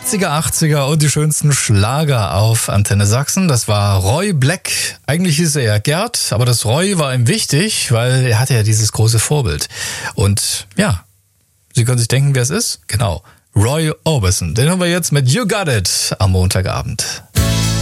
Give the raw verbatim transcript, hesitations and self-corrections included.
siebziger, achtziger und die schönsten Schlager auf Antenne Sachsen. Das war Roy Black. Eigentlich hieß er ja Gerd, aber das Roy war ihm wichtig, weil er hatte ja dieses große Vorbild. Und ja, Sie können sich denken, wer es ist? Genau, Roy Orbison. Den haben wir jetzt mit You Got It am Montagabend.